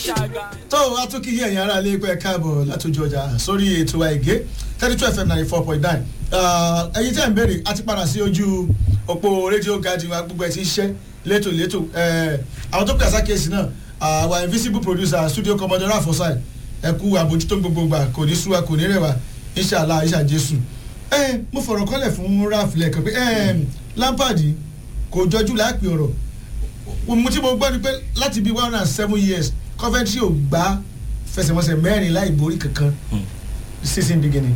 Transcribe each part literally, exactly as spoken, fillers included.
tó a tún kí ẹ̀yin ará ilé pẹ́ káàbọ̀ látòjú ọjà sórí ètò àìgé thirty two fm ninety four point nine ẹ̀yin tẹ́ ń béèrè a ti padà sí ojú òpó rédíò gadi wa gbogbo ẹ̀ ti ń ṣiṣẹ́ létò létò àwọn tó pè àsákèsì náà our invisible producer studio commodore afosai ẹ kú àbójútó gbogbo gbà kò ní súwa kò ní rẹwà inshallah insha Jésù mo fọ̀rọ̀ kọ́lẹ̀ fún raf lẹ́ẹ̀kan pé Lampard kò jọjú láàpì ọ̀rọ̀ mo tí mo gbọ́ ni pé láti bí one hundred and seven years Coventry ò gbá fẹsẹ̀mọsẹ̀ mẹ́rin láì borí kankan season beginning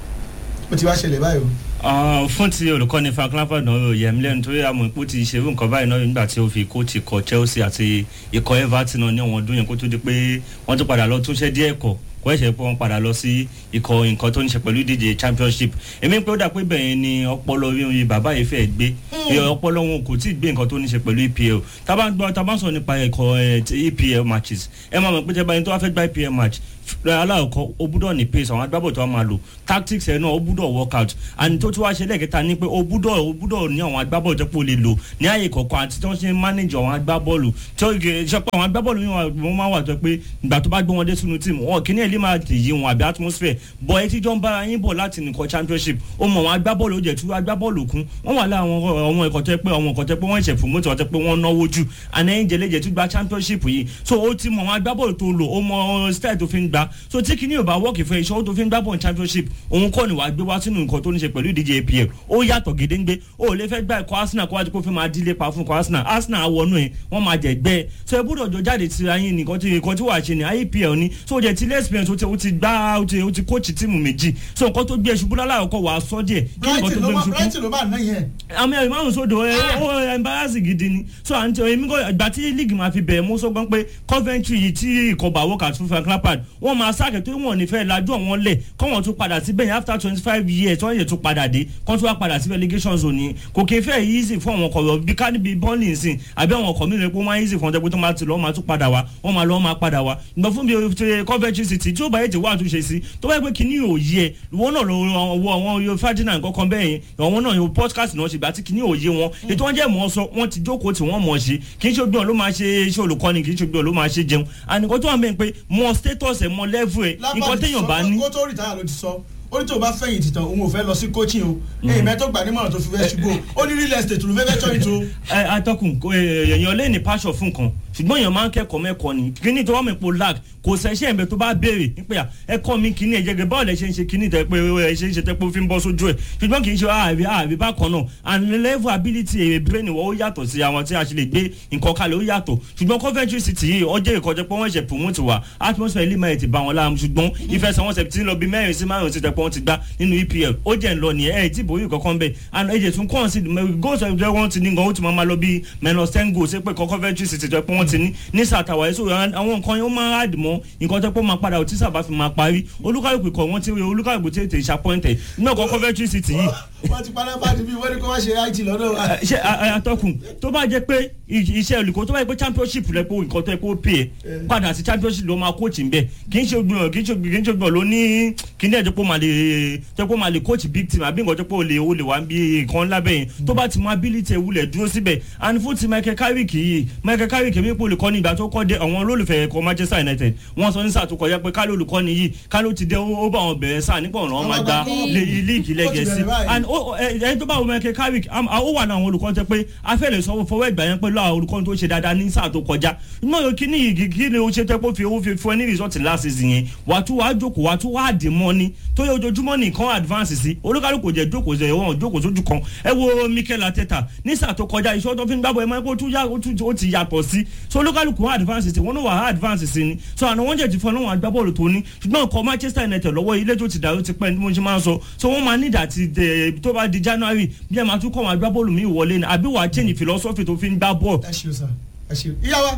ó ti wá ṣẹlẹ̀ báyìí o. fún ti olùkọ́ni Frank Lampard náà yóò yẹm lẹ́nu torí àmọ́ ipò ti ṣerú nǹkan báyìí náà nígbà tí ó fi kóòtù ikọ̀ Chelsea àti ikọ̀ Everton náà ní àwọn ọdún yẹn kó tó di pé wọ́n tún padà lọ túnṣe díẹ̀ kọ̀ kọ́ ẹ̀ṣẹ̀ pé wọ́n padà lọ sí ikọ̀ nǹkan tó ní ṣe pẹ̀lú ìdíje championship èmi pé ó dà pé bẹ́ẹ̀ ni ọpọlọ orí bàbá yìí fẹ́ gbé ọpọlọ wọn kò tí ì gbé nǹkan tó ní ṣe pẹ̀lú E P L tábà ń gbọ́ tábà ń sọ nípa ẹ̀kọ́ E P L matches ẹ máa mọ̀ pé tẹ́ bá yẹn tó wá fẹ́ gba E P L match aláàkọ́ ó gbúdọ̀ ní pace àwọn agbábọ̀ tó wá máa lò tactics ẹ̀ náà ó gbúdọ̀ work out and tó tún wá ṣe lẹ́ẹ̀kẹta ní pé ó gbúdọ̀ ó gbúdọ̀ ní àwọn agbábọ̀ tó pọ̀ lè lò ní ààyè kọ̀ọ̀kan àti tí wọ́n ṣe manage àwọn agbábọ́ọ̀lù tí ó ṣe pé àwọn agbábọ́ọ̀lù yìí máa wà tó pé ìgbà tó bá gbé wọn dé sínú team wọn kì í ní ẹ̀lí máa yí wọn àbí atmosphere bọ̀ ẹ ti jọ ń bára yín bọ̀ láti nìkan championship ó mọ àwọn agbábọ́ọ̀lù ó jẹ́ tú agbábọ́ọ̀lù kún wọ́n wà láwọn àwọn ẹ̀kọ́ tẹ́ pé àwọn ẹ̀kọ́ tẹ́ pé wọ́n ṣẹ̀ promote wọn tẹ́ pé wọ́n náwó jù àná ẹ̀yìn jẹ́lẹ́jẹ́ tún gba championship yìí so ó ti mọ àwọn agbábọ́ọ̀lù tó lò ó mọ style tó fi ń gbá so tí kìíní ò bá wọ́ọ̀kì fún iṣẹ́ tó fi ń gbá bọ̀ championship òun kọ́ ni wàá gbé wá sínú nǹkan tó ní ṣe pẹ̀lú ìdíje A P L ó yàtọ̀ gédéńgbé ó lè fẹ́ gbá ẹ̀kọ́ Arsenal kó wájú kó fi máa dílé pa fún ẹ̀kọ́ Arsenal Arsenal àwọnú ẹ̀ wọ́n máa jẹ̀ gbẹ́ so ẹ gbọ́dọ̀ jọ jáde ti ayé nìkan tí nǹkan tí wàá ṣe ní A P L ní so ó jẹ́ ti experience ó ti gbá ó ti ó ti coach tíìmù méjì so nǹkan tó gbé ṣubú láláàkọ́ wàá sọ díẹ̀ kí nǹkan tó gbé ṣubú. Brighton ló máa ná yẹn. àmì ẹ̀rọ márùn sódò ẹ ó embarrassing gidi ni so àǹtí èmi kò ìgbà tí league máa fi bẹ̀rẹ̀ mú sọ́gbọ́n pé Coventry yìí tí ìkọ̀bà workout fún Frank Lampard wọ́n máa sáàkẹ́ tó wọ́n nífẹ̀ẹ́ lajú àwọn lẹ̀ kọ́ wọ́n tún padà síbẹ̀ yẹn after twenty five years wọ́n yẹ tún padà dé kọ́ tún wá padà sí relegation zone yìí kò kì í fẹ́ easy fún àwọn ọkọ̀ bí ká níbi bọ́ọ̀lì nsìn àbí àwọn ọkọ̀ mìíràn pé wọ́n máa easy fún ọjọ́ pé tó máa ti lọ́ máa tún padà wá wọ́n máa lọ́ máa padà wá ìgbà fún bí Coventry City tí ó bá yẹ ti wá àtúnṣe sí tó bá yẹ pé kìíní ò yẹ wọn náà lọ wọ àwọn yóò Ferdinand kankan bẹ́ẹ̀ yẹn àwọn náà yóò podcast náà ṣe gbà tí kìíní ò yẹ wọn ètò wọn jẹ́ mọ́ sọ wọn ti jókòó tí wọ́n mọ̀ ṣe kì í ṣe gbọ́n ló máa ṣe iṣẹ́ olùkọ́ni kì í ṣe gbọ́n ló máa ṣe jẹun àníkọ́ tó wà mẹ́rin pé mọ status ẹ̀ mọ level ẹ̀ nǹkan téèyàn bá ní. kó tó rìtáyà ló ti sọ ó ní tó bá fẹ̀yìn tìtàn òun ò fẹ́ lọ sí coaching o èyí mẹ́tọ́ gbà nímọ̀ràn tó fi fẹ́ ṣubú ó ní real estate ló fẹ́ fẹ́ tọ́ ìtò. ẹ atọ́kùn èèyàn lè ní passion fún nǹkan ṣùgbọ́n èèyàn máa ń kẹ́kọ̀ọ́ mẹ́kọ̀ọ́ ni kíní tó wọ́n mi po lag kò sẹ́ṣẹ́ ẹ̀mẹ́ tó bá béèrè nípa ẹ̀kọ́ mi kíní ẹ̀ jẹ́gẹ́ báwo lẹ ṣe ń ṣe kíní tẹ́ pé ẹ ṣe ń ṣe tẹ́ pé ó fi ń bọ́ sójú ẹ̀ ṣùgbọ́n kì í ṣe ààrẹ ààrẹ bákan náà and level ability èrè brain wọ́n ó yàtọ̀ sí àwọn tí a ṣe lè gbé nǹkan kalẹ̀ ó yàtọ̀ ṣùgbọ́n Coventry City yìí ọjọ́ ìkọjẹ́ pé wọ́n ṣe promote wa atmosphere ilé máa ti bá wọn láàmú ṣùgbọ́n ìfẹsẹ̀wọnsẹ̀ tí ń lọ bí mẹ́rin sí márùn-ún ti tẹ́ pé wọ́n ti gbá nínú E P L ó jẹ́ ń lọ nìyẹn ẹ̀ tí bòrí kankan bẹ́ẹ̀ and ẹ̀jẹ̀ tún kàn sí goals ẹ̀ wọ́n ti ní gan ó ti máa lọ bí minus ten goals ṣé pé Coventry City tẹ́ pé wọ́n ti ní ní sàtàwá ẹ̀ so àwọn nǹkan yẹn ó máa ń àdìmọ́ nǹkan tẹ́ pé máa padà òtí sábà fi máa parí olúkàlùkù ikọ̀ wọn ti rí olúkàlùkù tí ètè ìṣàpọ́ǹtẹ̀ náà kọ́ Coventry City yìí. wọ́n ti padà bá ti bí wọ́n ní kó wá ṣe I T lọ́dọ̀ wa. ṣe àtọkùn tó bá jẹ́ pé iṣẹ́ olùkọ́ tó bá jẹ́ pé championship rẹ̀ pé nǹkan tó yẹ kó pè é padà sí championship ló máa coach nbẹ kì í ṣe gbìyànjú kì í ṣe gbìyànjú ló ní kì í ní ẹ̀jẹ̀ pé ó máa lè jẹ́ pé ó máa lè coach big team àbí nǹkan tó pé ó lè ó lè wá bí nǹkan lábẹ́ yẹn tó bá ti mọ ability ewúlẹ̀ dúró síbẹ̀ and fún ti Michael Carrick yìí Michael Carrick èmi pé olùkọ́ ní ìgbà tó kọ́ dé àwọn olólùfẹ́ ẹ̀kọ́ Manchester United wọ́n sọ ní sáà tó kọjá pé kálí olùkọ́ni yìí kálí ti dé ó bá wọn bẹ̀rẹ̀ sáà nípa ọ̀nà wọn máa gba líìgì lẹ́gẹ̀ẹ́sì and ẹni tó bá wọn Michael Carrick ó wà náà àwọn olùkọ́ tẹ pé afẹ́lẹ̀ sọ fọwọ́ ìgbà yẹn pẹ̀lú àwọn olùkọ́ni tó ṣe dáadáa ní sáà tó kọjá náà kí ni yìí kí ni ó ṣe tẹ́ pé ó fi owó fi fún ẹ ní result last season yẹn wà tún wàá jókòó wà tún wàá dì mọ́ ni tó yẹ ojoojúmọ́ nìkan advance sí olúkálùkù jẹ́ jókòó ṣe wọ́n jókòó sójú kan ẹ wo Mikel Arteta ní sáà tó kọjá iṣẹ́ tó fi ń gbàgbọ́ ẹ máa kó ó ti yàtọ̀ sí so olúkálùkù advance sí wọn náà wà advance sí ni so àná wọ́n jẹ́ ti fún ọlọ́wọ́n agbábọ́ọ̀lù tó ní ṣùgbọ́n ọkọ̀ Manchester United lọ́wọ́ ilé tó ti dàrú ti pẹ́ ní mo ṣe máa ń sọ so wọ́n máa nídà ti tó bá di January bí ẹ máa tún kọ́ wọn agbábọ́ọ̀lù mi wọlé ni àbí wàá change philosophy tó fi ń gbá bọ́ọ̀lù. ẹ ṣeun sá ẹ ṣeun ìyá wa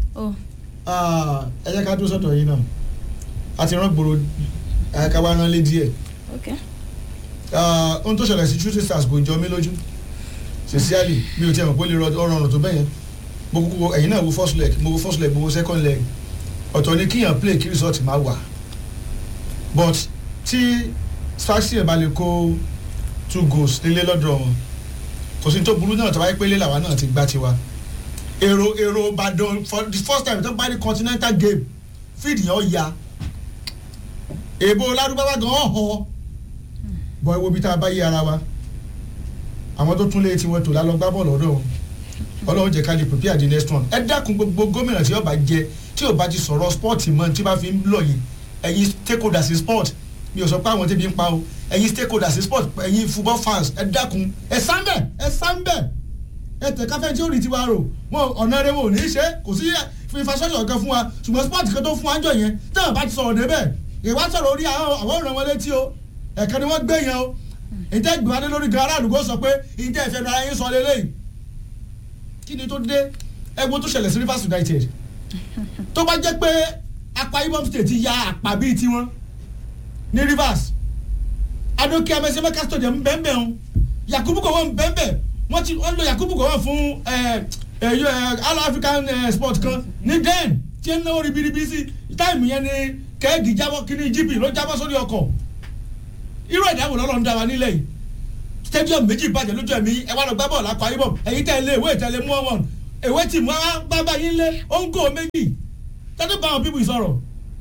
ẹ jẹ́ ká dúró sọ́dọ̀ yìí náà a ti rán gbòòrò ká wá rán lé díẹ̀ ohun tó ṣẹlẹ̀ sí Shooting Stars kò jọ mí lójú sincerely mi ò tiẹ̀ mọ̀ pé ó lè rọrùn tó bẹ́yẹn mo kúkú ẹ̀yin náà wo first leg mo wo first leg mo wo second leg ọ̀tọ̀ ni kíyàn play kí result máa wà but tí Sfaxien bá lè kó two goals nílé lọ́dọ̀ wọn kò sí tó burú náà tó báyé pé lé làwa náà ti gbá tiwa èrò èrò Ìbàdàn for the first time tó bá ní continental game fíìdì yẹn ó ya èbó ládùúgbò gan ọ̀họ́ bọ̀ ewo bí tá a bá yí ara wa àwọn tó tún lé tiwọn tó lálọ́ gbá bọ́ọ̀lù ọ̀dọ́ wọn ọlọ́run jẹ́ ká lè prepare the next one ẹ dákun gbogbo gómìnà tí ó bá jẹ tí ó bá ti sọ̀rọ̀ sport mọ́ tí bá fi ń lọ yìí ẹ̀yin stakeholders in sport mi ò sọ pé àwọn tẹ́bi ń pa o ẹ̀yin stakeholders in sport ẹ̀yin football fans ẹ dákun ẹ sáńbẹ̀ ẹ sáńbẹ̀ ẹ tẹ̀ káfẹ́ tí ó rí tiwa rò wọn ọ̀nà rẹ wọn ò ní í ṣe kò sí infrastructure kan fún wa ṣùgbọ́n sport kan tó fún wa ń jọ yẹn tí wọn bá ti sọ̀rọ̀ débẹ̀ ìwà sọ̀rọ̀ orí àwọn ọ̀ràn wọn létí o ẹ̀ka ni wọ́n gbé yẹn o ìjẹ́ ìgbìmọ̀ lórí gan aráàlú kó sọ pé ìjẹ́ ìfẹ́ ara yín sọ lélẹ́yìn kí ni tó dé ẹgbẹ́ tó ṣẹlẹ̀ sí Rivers United tó bá jẹ́ pé Akwa Ibom State ya àpà bíi tiwọn ní Rivers Adoke Amesemeka Stadium bẹ́ẹ̀bẹ́ẹ̀ o Yakubu Gowon bẹ́ẹ̀bẹ́ẹ̀ wọ́n ti wọ́n lo Yakubu Gowon fún All African sport kan ní den tí ń náwó ribiribi sí táìmù yẹn ni kẹ́ẹ̀gì jábọ́ kí ni G P ló jábọ́ sórí ọkọ̀ irú ẹ̀dáwò lọ́lọ́ ń dá wa nílẹ̀ yìí stadium méjì bàjẹ́ lójú ẹ̀mí ẹ wá lọ gbá bọ́ọ̀lù Akwa Ibom ẹ̀yin tẹ́ ilé ìwé ìtẹ́lẹ̀ mú ọ̀wọ́n ìwé tì mú bábá yín lé ó ń gò méjì tẹ́tù bá àwọn pípù sọ̀rọ̀.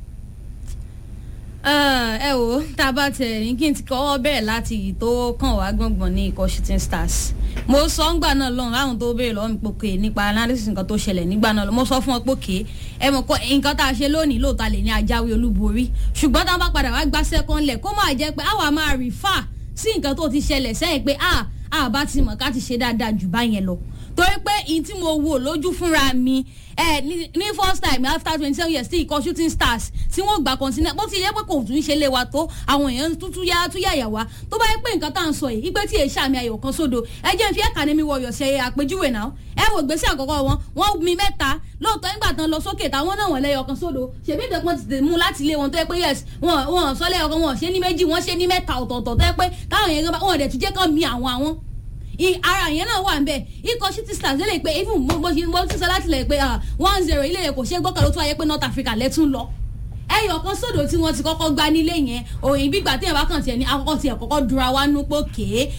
ẹ wo tá a bá tẹ ní kí n ti kọ́wọ́ bẹ̀rẹ̀ láti yìí tó kàn wá gbọ̀ngbọ̀n ní ikọ̀ Shooting Stars mo sọ ń gbà náà lọ́run láwọn tó béèrè lọ́wọ́ mi pòkè nípa analysis nǹkan tó ṣẹlẹ̀ nígbà náà lọ mo sọ fún wọn pòkè ẹ mọ̀ kọ́ nǹkan tá a ṣe lónìí lóòótọ́ lè ní ajáwé olúborí ṣùgbọ́n tá a bá padà wá gbá second leg kó máa jẹ́ pé àwa máa refer sí nǹkan tó ti ṣẹlẹ̀ sẹ́yìn pé a a bá ti mọ̀ ká ti ṣe dáadáa jù báyẹn lọ torí pé ìyí tí mo wò lójú fúnra mi ẹ ní first time after twenty seven years tí ikọ̀ Shooting Stars tí wọ́n gbà continent bó ti yẹ pé kò tún ṣe lé wa tó àwọn èèyàn tútú yá tú yàyà wa tó bá yẹ pé nǹkan tá à ń sọ yìí ipe tí èyí sàmì ayò kan sódò ẹ jẹ́ n fi Academy Warriors ṣe àpèjúwe náà ẹ wò gbèsè àkọ́kọ́ wọn wọ́n mi mẹ́ta lóòótọ́ nígbà tán lọ sókè táwọn náà wọ́n lẹ́yọ̀ kan sódò ṣèbí ìdẹ́pọ̀ ti mú láti ilé wọn tó yẹ pé yes wọn wọn sọ lẹ́yọ̀ kan wọn ṣe ní méjì wọn ṣe ní mẹ́ta ọ̀tọ̀ọ̀tọ̀ tó yẹ pé táwọn yẹn wọn dẹ̀ tún jẹ́ kán mi àwọn àwọn ara yẹn náà wà nbẹ ikọ̀ Shooting Stars lè pe even mo ṣe mo ti sọ láti lè pe one zero ilé yẹn kò ṣe gbọ́kàn ló tún wáyé pé North Africa lẹ́tún lọ ẹyọ kan sódò tí wọ́n ti kọ́kọ́ gbá nílé yẹn òyìn gbígbà tí ẹ̀ bá kàn tiẹ̀ ní akọ́kọ́ tiẹ̀ kọ́kọ́ dura wá nú pé kéé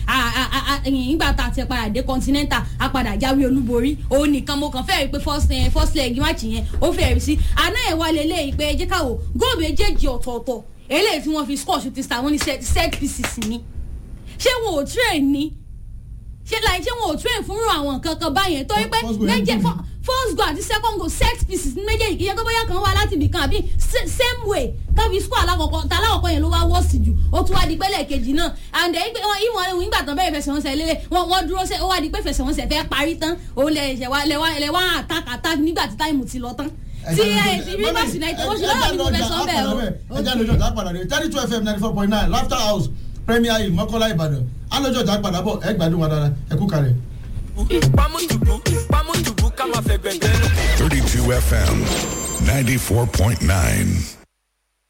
ìgbà tá a ti padà dé continental a padà jáwé olúborí òun nìkan mo kàn fẹ́ rí pé first first leg match yẹn ó fẹ́ rí sí àná ẹ̀ wá lélẹ́yìí pé jẹ́ káwọ́ góòlù méjèèjì ọ̀tọ̀ọ̀tọ̀ eléyìí tí wọ́n fi score Shooting Stars wọ́n ní set pieces ni ṣé wọn ò train ni ṣe láì ṣé wọn ò train fúnrú àwọn nǹkan kan báyẹn torí pé méje first goal àti second goal set pieces méjèèjì ìyẹn tó bóyá kan wá láti ibì kan àbí same way tàbí score alákọ̀ọ́kọ́ tá alákọ̀ọ́kọ́ yẹn ló wá wọ́ọ̀sì jù ó tún wá di pẹ́lẹ̀ kejì náà and then ìwọ̀n ìwọ̀n ìgbà tán bẹ́ẹ̀ fẹsẹ̀ wọn sẹ̀ lélẹ̀ wọ́n dúró sẹ́ ó wá di pé fẹsẹ̀ wọn sẹ̀ fẹ́ parí tán òun lẹ̀ ṣẹ̀ wá lẹ̀ wá attack attack nígbà tí táìmù ti lọ tán tí ẹ ti Rivers United wọ́n ṣe lọ́wọ́ mi kò fẹ́ sọ bẹ́ẹ̀ o. ẹ jẹ́ lójó tá a padà dé thirty two F M ninety four point nine Laughter House Premier Hill Mọ́kọ́lá Ìbàdàn alójó tá a padà bọ̀ ẹ gbádùn wa dára ẹ kú kalẹ̀. thirty-two F M ninety-four point nine.